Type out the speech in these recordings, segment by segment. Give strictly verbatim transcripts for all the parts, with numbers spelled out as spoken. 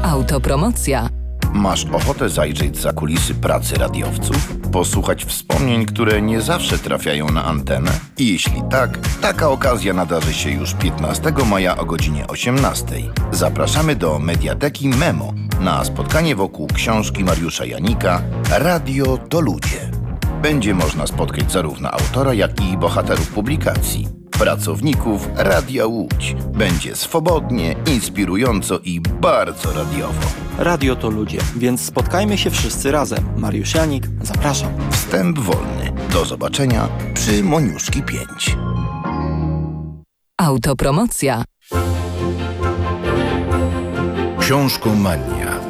Autopromocja. Masz ochotę zajrzeć za kulisy pracy radiowców? Posłuchać wspomnień, które nie zawsze trafiają na antenę? I jeśli tak, taka okazja nadarzy się już piętnastego maja o godzinie osiemnastej. Zapraszamy do Mediateki Memo na spotkanie wokół książki Mariusza Janika Radio to ludzie. Będzie można spotkać zarówno autora, jak i bohaterów publikacji, pracowników Radia Łódź. Będzie swobodnie, inspirująco i bardzo radiowo. Radio to ludzie, więc spotkajmy się wszyscy razem. Mariusz Janik, zapraszam. Wstęp wolny. Do zobaczenia przy Moniuszki pięć. Autopromocja. Książkomania.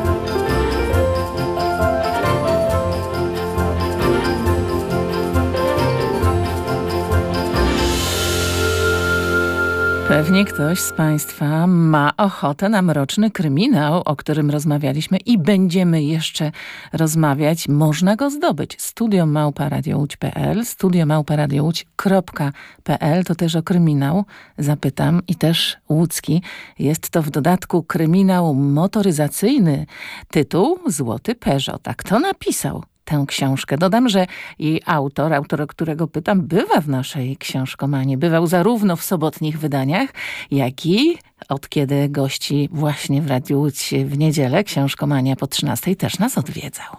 Pewnie ktoś z Państwa ma ochotę na mroczny kryminał, o którym rozmawialiśmy i będziemy jeszcze rozmawiać. Można go zdobyć. studio małpa radio łódź kropka p l, studio małpa radio łódź kropka p l. To też o kryminał zapytam i też łódzki. Jest to w dodatku kryminał motoryzacyjny. Tytuł Złoty Peugeot. A kto napisał tę książkę? Dodam, że jej autor, autor, o którego pytam, bywa w naszej książkomanii. Bywał zarówno w sobotnich wydaniach, jak i od kiedy gości właśnie w Radiu Łódź w niedzielę, książkomania po trzynastej, też nas odwiedzał.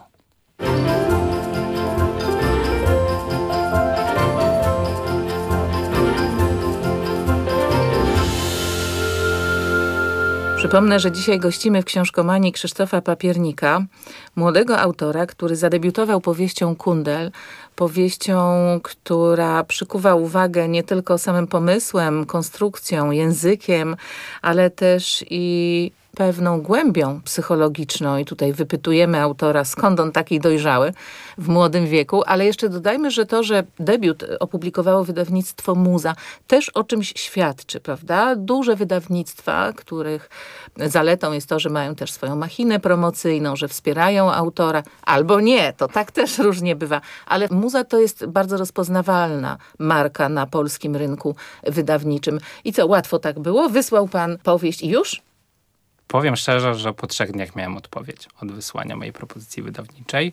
Przypomnę, że dzisiaj gościmy w książkomanii Krzysztofa Papiernika, młodego autora, który zadebiutował powieścią Kundel, powieścią, która przykuwa uwagę nie tylko samym pomysłem, konstrukcją, językiem, ale też i pewną głębią psychologiczną. I tutaj wypytujemy autora, skąd on taki dojrzały w młodym wieku. Ale jeszcze dodajmy, że to, że debiut opublikowało wydawnictwo Muza, też o czymś świadczy, prawda? Duże wydawnictwa, których zaletą jest to, że mają też swoją machinę promocyjną, że wspierają autora. Albo nie, to tak też różnie bywa. Ale Muza to jest bardzo rozpoznawalna marka na polskim rynku wydawniczym. I co, łatwo tak było? Wysłał pan powieść i już? Powiem szczerze, że po trzech dniach miałem odpowiedź od wysłania mojej propozycji wydawniczej.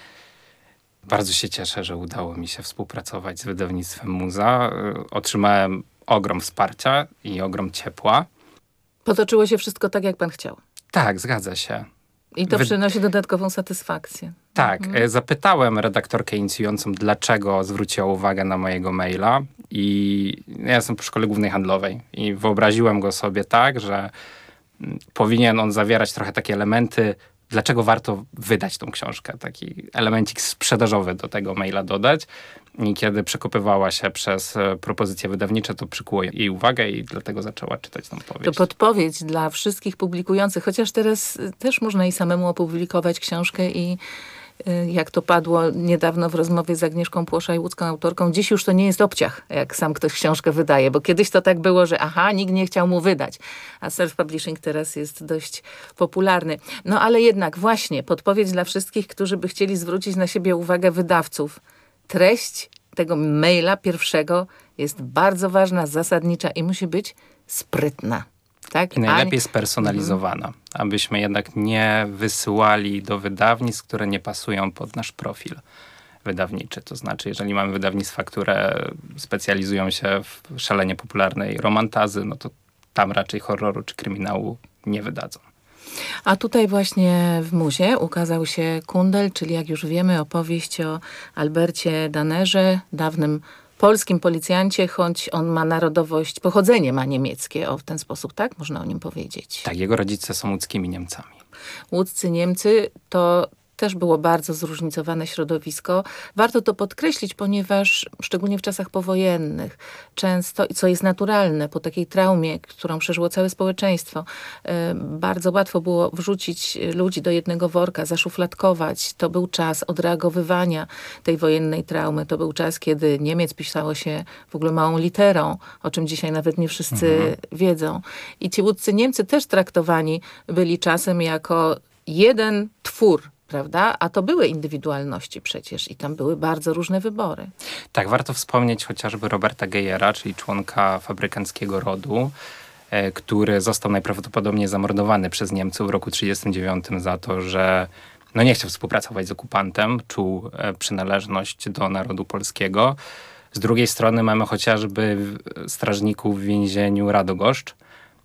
Bardzo się cieszę, że udało mi się współpracować z wydawnictwem Muza. Otrzymałem ogrom wsparcia i ogrom ciepła. Potoczyło się wszystko tak, jak pan chciał. Tak, zgadza się. I to Wy... przynosi dodatkową satysfakcję. Tak. Mhm. Zapytałem redaktorkę inicjującą, dlaczego zwróciła uwagę na mojego maila. I ja jestem po szkole głównej handlowej. I wyobraziłem go sobie tak, że powinien on zawierać trochę takie elementy, dlaczego warto wydać tą książkę. Taki elemencik sprzedażowy do tego maila dodać. I kiedy przekopywała się przez propozycje wydawnicze, to przykuło jej uwagę i dlatego zaczęła czytać tą powieść. To podpowiedź dla wszystkich publikujących, chociaż teraz też można i samemu opublikować książkę i jak to padło niedawno w rozmowie z Agnieszką Płoszaj, łódzką autorką, dziś już to nie jest obciach, jak sam ktoś książkę wydaje, bo kiedyś to tak było, że aha, nikt nie chciał mu wydać, a self-publishing teraz jest dość popularny. No ale jednak właśnie podpowiedź dla wszystkich, którzy by chcieli zwrócić na siebie uwagę wydawców. Treść tego maila pierwszego jest bardzo ważna, zasadnicza i musi być sprytna. Tak? I najlepiej spersonalizowana, mhm. abyśmy jednak nie wysyłali do wydawnictw, które nie pasują pod nasz profil wydawniczy. To znaczy, jeżeli mamy wydawnictwa, które specjalizują się w szalenie popularnej romantazy, no to tam raczej horroru czy kryminału nie wydadzą. A tutaj właśnie w Muzie ukazał się Kundel, czyli jak już wiemy, opowieść o Albercie Dannerze, dawnym polskim policjancie, choć on ma narodowość, pochodzenie ma niemieckie, o w ten sposób, tak? Można o nim powiedzieć. Tak, jego rodzice są łódzkimi Niemcami. Łódzcy Niemcy to też było bardzo zróżnicowane środowisko. Warto to podkreślić, ponieważ szczególnie w czasach powojennych często, co jest naturalne po takiej traumie, którą przeżyło całe społeczeństwo, bardzo łatwo było wrzucić ludzi do jednego worka, zaszufladkować. To był czas odreagowywania tej wojennej traumy. To był czas, kiedy Niemiec pisało się w ogóle małą literą, o czym dzisiaj nawet nie wszyscy mhm. wiedzą. I ci łódzcy Niemcy też traktowani byli czasem jako jeden twór, prawda? A to były indywidualności przecież i tam były bardzo różne wybory. Tak, warto wspomnieć chociażby Roberta Gejera, czyli członka fabrykanckiego rodu, e, który został najprawdopodobniej zamordowany przez Niemców w roku tysiąc dziewięćset trzydziestym dziewiątym za to, że no nie chciał współpracować z okupantem, czuł e, przynależność do narodu polskiego. Z drugiej strony mamy chociażby strażników w więzieniu Radogoszcz,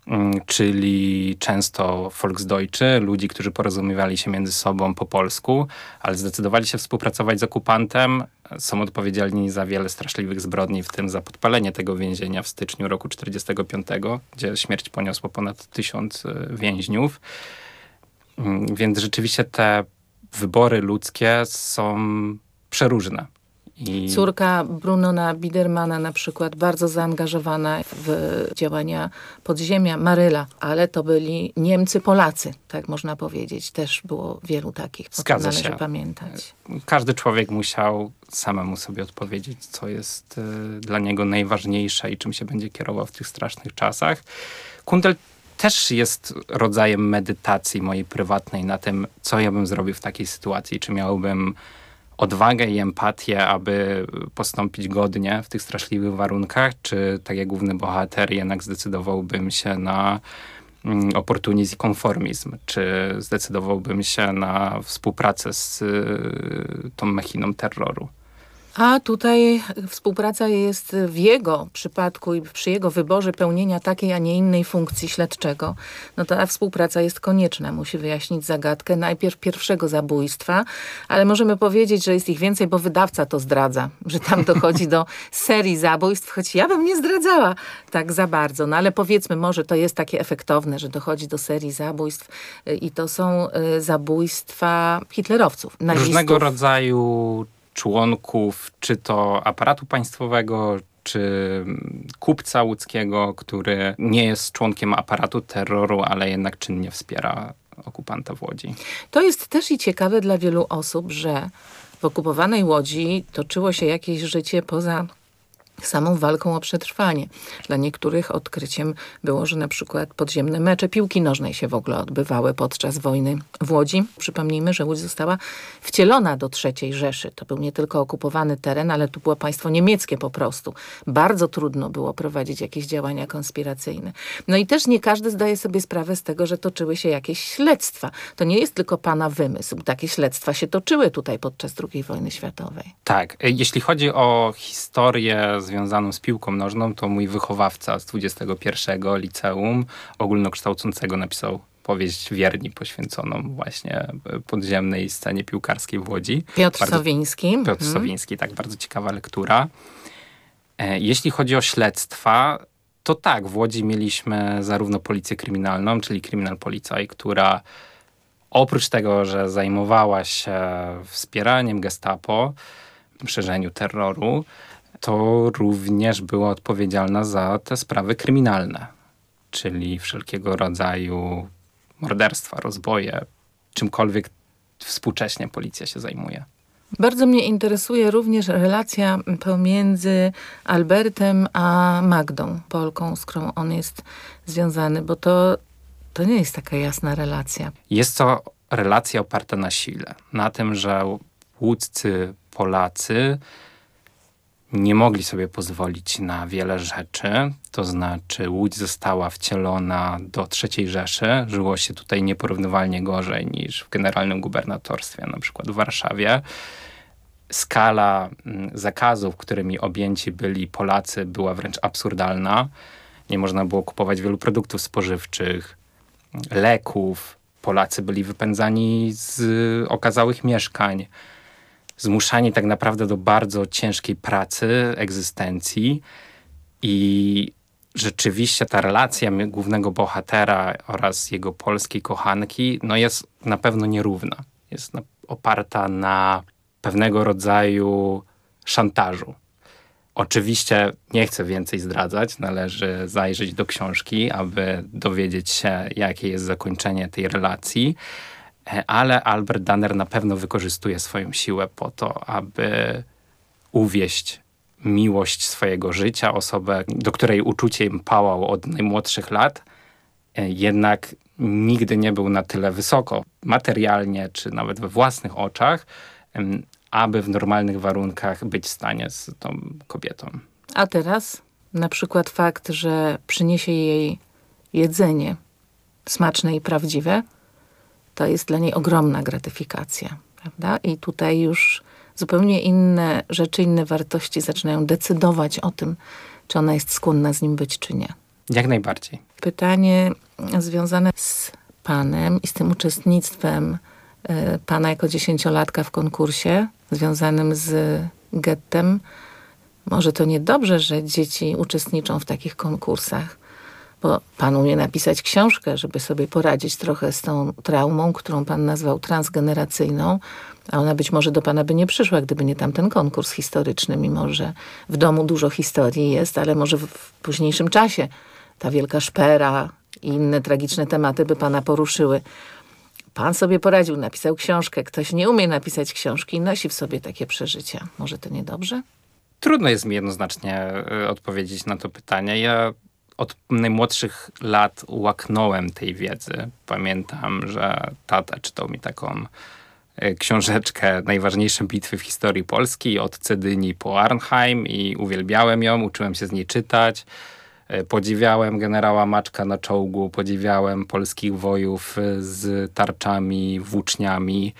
czyli często Volksdeutsche, ludzi, którzy porozumiewali się między sobą po polsku, ale zdecydowali się współpracować z okupantem. Są odpowiedzialni za wiele straszliwych zbrodni, w tym za podpalenie tego więzienia w styczniu roku tysiąc dziewięćset czterdziestego piątego, gdzie śmierć poniosło ponad tysiąc więźniów. Więc rzeczywiście te wybory ludzkie są przeróżne. I... Córka Brunona Biedermana na przykład, bardzo zaangażowana w działania podziemia, Maryla, ale to byli Niemcy, Polacy, tak można powiedzieć. Też było wielu takich, o tym należy się pamiętać. Każdy człowiek musiał samemu sobie odpowiedzieć, co jest y, dla niego najważniejsze i czym się będzie kierował w tych strasznych czasach. Kundel też jest rodzajem medytacji mojej prywatnej na tym, co ja bym zrobił w takiej sytuacji, czy miałbym odwagę i empatię, aby postąpić godnie w tych straszliwych warunkach, czy tak jak główny bohater jednak zdecydowałbym się na mm, oportunizm i konformizm, czy zdecydowałbym się na współpracę z y, tą machiną terroru. A tutaj współpraca jest w jego przypadku i przy jego wyborze pełnienia takiej, a nie innej funkcji śledczego. No to ta współpraca jest konieczna. Musi wyjaśnić zagadkę najpierw pierwszego zabójstwa, ale możemy powiedzieć, że jest ich więcej, bo wydawca to zdradza, że tam dochodzi do serii zabójstw, choć ja bym nie zdradzała tak za bardzo. No ale powiedzmy, może to jest takie efektowne, że dochodzi do serii zabójstw i to są zabójstwa hitlerowców, nazistów. Różnego rodzaju członków, czy to aparatu państwowego, czy kupca łódzkiego, który nie jest członkiem aparatu terroru, ale jednak czynnie wspiera okupanta w Łodzi. To jest też i ciekawe dla wielu osób, że w okupowanej Łodzi toczyło się jakieś życie poza samą walką o przetrwanie. Dla niektórych odkryciem było, że na przykład podziemne mecze piłki nożnej się w ogóle odbywały podczas wojny w Łodzi. Przypomnijmy, że Łódź została wcielona do trzeciej Rzeszy. To był nie tylko okupowany teren, ale tu było państwo niemieckie po prostu. Bardzo trudno było prowadzić jakieś działania konspiracyjne. No i też nie każdy zdaje sobie sprawę z tego, że toczyły się jakieś śledztwa. To nie jest tylko pana wymysł. Takie śledztwa się toczyły tutaj podczas drugiej wojny światowej. Tak. Jeśli chodzi o historię związaną z piłką nożną, to mój wychowawca z dwudziestego pierwszego liceum ogólnokształcącego napisał powieść Wierni poświęconą właśnie podziemnej scenie piłkarskiej w Łodzi. Piotr bardzo, Sowiński. Piotr hmm. Sowiński, tak, bardzo ciekawa lektura. E, jeśli chodzi o śledztwa, to tak, w Łodzi mieliśmy zarówno policję kryminalną, czyli Criminal Policaj, która oprócz tego, że zajmowała się wspieraniem Gestapo, szerzeniu terroru, to również była odpowiedzialna za te sprawy kryminalne, czyli wszelkiego rodzaju morderstwa, rozboje, czymkolwiek współcześnie policja się zajmuje. Bardzo mnie interesuje również relacja pomiędzy Albertem a Magdą, Polką, z którą on jest związany, bo to, to nie jest taka jasna relacja. Jest to relacja oparta na sile, na tym, że łódzcy Polacy nie mogli sobie pozwolić na wiele rzeczy, to znaczy Łódź została wcielona do trzeciej Rzeszy, żyło się tutaj nieporównywalnie gorzej niż w generalnym gubernatorstwie, na przykład w Warszawie. Skala zakazów, którymi objęci byli Polacy, była wręcz absurdalna. Nie można było kupować wielu produktów spożywczych, leków. Polacy byli wypędzani z okazałych mieszkań, zmuszani tak naprawdę do bardzo ciężkiej pracy, egzystencji i rzeczywiście ta relacja głównego bohatera oraz jego polskiej kochanki no jest na pewno nierówna. Jest na, oparta na pewnego rodzaju szantażu. Oczywiście nie chcę więcej zdradzać, należy zajrzeć do książki, aby dowiedzieć się, jakie jest zakończenie tej relacji. Ale Albert Danner na pewno wykorzystuje swoją siłę po to, aby uwieść miłość swojego życia, osobę, do której uczucie im pałało od najmłodszych lat, jednak nigdy nie był na tyle wysoko materialnie, czy nawet we własnych oczach, aby w normalnych warunkach być w stanie z tą kobietą. A teraz na przykład fakt, że przyniesie jej jedzenie smaczne i prawdziwe, to jest dla niej ogromna gratyfikacja, prawda? I tutaj już zupełnie inne rzeczy, inne wartości zaczynają decydować o tym, czy ona jest skłonna z nim być, czy nie. Jak najbardziej. Pytanie związane z panem i z tym uczestnictwem y, pana jako dziesięciolatka w konkursie związanym z gettem. Może to niedobrze, że dzieci uczestniczą w takich konkursach, bo pan umie napisać książkę, żeby sobie poradzić trochę z tą traumą, którą pan nazwał transgeneracyjną, a ona być może do pana by nie przyszła, gdyby nie tamten konkurs historyczny, mimo że w domu dużo historii jest, ale może w, w późniejszym czasie ta wielka szpera i inne tragiczne tematy by pana poruszyły. Pan sobie poradził, napisał książkę. Ktoś nie umie napisać książki i nosi w sobie takie przeżycia. Może to niedobrze? Trudno jest mi jednoznacznie y, odpowiedzieć na to pytanie. Ja od najmłodszych lat łaknąłem tej wiedzy. Pamiętam, że tata czytał mi taką y, książeczkę Najważniejsze bitwy w historii Polski od Cedyni po Arnheim i uwielbiałem ją, uczyłem się z niej czytać. Y, podziwiałem generała Maczka na czołgu, podziwiałem polskich wojów y, z tarczami, włóczniami.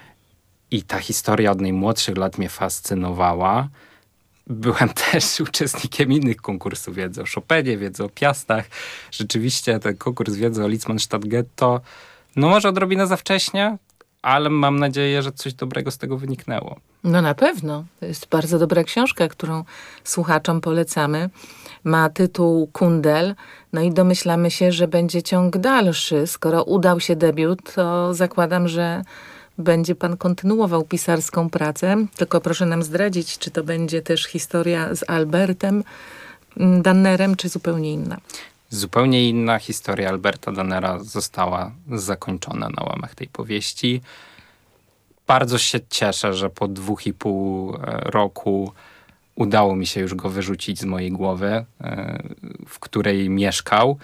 I ta historia od najmłodszych lat mnie fascynowała. Byłem też uczestnikiem innych konkursów wiedzy o Chopinie, wiedzy o Piastach. Rzeczywiście ten konkurs wiedzy o Litzmannstadt-Getto, no może odrobinę za wcześnie, ale mam nadzieję, że coś dobrego z tego wyniknęło. No na pewno. To jest bardzo dobra książka, którą słuchaczom polecamy. Ma tytuł Kundel. No i domyślamy się, że będzie ciąg dalszy. Skoro udał się debiut, to zakładam, że będzie pan kontynuował pisarską pracę. Tylko proszę nam zdradzić, czy to będzie też historia z Albertem Dannerem, czy zupełnie inna? Zupełnie inna historia Alberta Dannera została zakończona na łamach tej powieści. Bardzo się cieszę, że po dwóch i pół roku udało mi się już go wyrzucić z mojej głowy, w której mieszkał,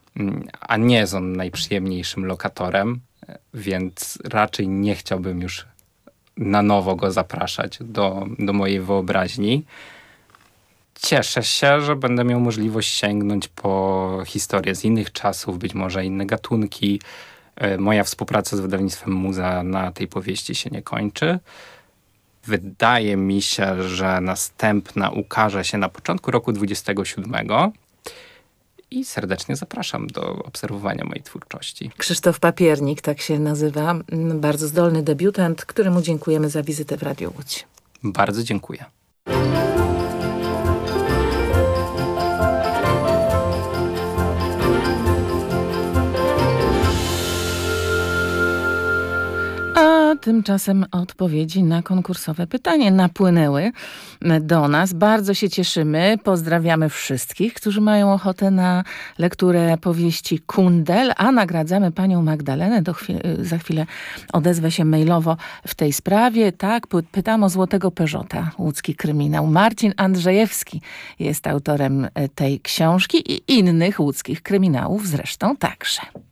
a nie jest on najprzyjemniejszym lokatorem, więc raczej nie chciałbym już na nowo go zapraszać do, do mojej wyobraźni. Cieszę się, że będę miał możliwość sięgnąć po historię z innych czasów, być może inne gatunki. Moja współpraca z wydawnictwem Muza na tej powieści się nie kończy. Wydaje mi się, że następna ukaże się na początku roku dwudziestego siódmego. I serdecznie zapraszam do obserwowania mojej twórczości. Krzysztof Papiernik, tak się nazywa. Bardzo zdolny debiutant, któremu dziękujemy za wizytę w Radiu Łódź. Bardzo dziękuję. A tymczasem odpowiedzi na konkursowe pytanie napłynęły do nas. Bardzo się cieszymy. Pozdrawiamy wszystkich, którzy mają ochotę na lekturę powieści Kundel, a nagradzamy panią Magdalenę. Do chwil- za chwilę odezwę się mailowo w tej sprawie. Tak, pytam o Złotego Peżota, łódzki kryminał. Marcin Andrzejewski jest autorem tej książki i innych łódzkich kryminałów zresztą także.